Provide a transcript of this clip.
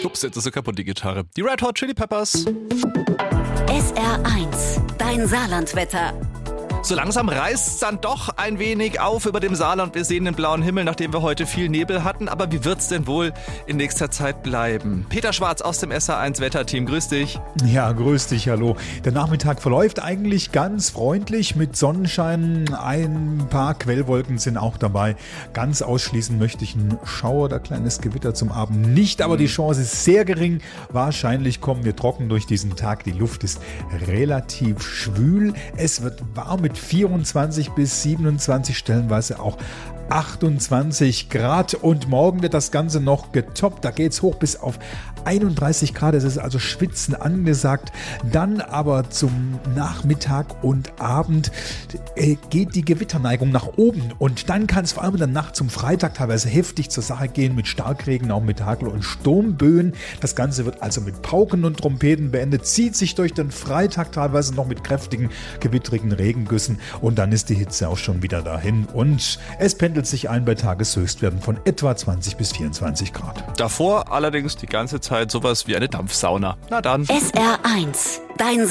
Ups, jetzt ist sie kaputt, die Gitarre. Die Red Hot Chili Peppers. SR1, dein Saarlandwetter. So langsam reißt es dann doch ein wenig auf über dem Saarland. Wir sehen den blauen Himmel, nachdem wir heute viel Nebel hatten. Aber wie wird's denn wohl in nächster Zeit bleiben? Peter Schwarz aus dem SR1 Wetterteam, grüß dich. Ja, grüß dich, hallo. Der Nachmittag verläuft eigentlich ganz freundlich mit Sonnenschein. Ein paar Quellwolken sind auch dabei. Ganz ausschließen möchte ich einen Schauer oder kleines Gewitter zum Abend nicht, aber die Chance ist sehr gering. Wahrscheinlich kommen wir trocken durch diesen Tag. Die Luft ist relativ schwül. Es wird warm mit 24 bis 27, stellenweise auch 28 Grad und morgen wird das Ganze noch getoppt. Da geht es hoch bis auf 31 Grad. Es ist also Schwitzen angesagt. Dann aber zum Nachmittag und Abend geht die Gewitterneigung nach oben und dann kann es vor allem in der Nacht zum Freitag teilweise heftig zur Sache gehen mit Starkregen, auch mit Hagel und Sturmböen. Das Ganze wird also mit Pauken und Trompeten beendet, zieht sich durch den Freitag teilweise noch mit kräftigen, gewittrigen Regengüssen und dann ist die Hitze auch schon wieder dahin und es pendelt sich ein bei Tageshöchstwerten von etwa 20 bis 24 Grad. Davor allerdings die ganze Zeit sowas wie eine Dampfsauna. Na dann. SR1, dein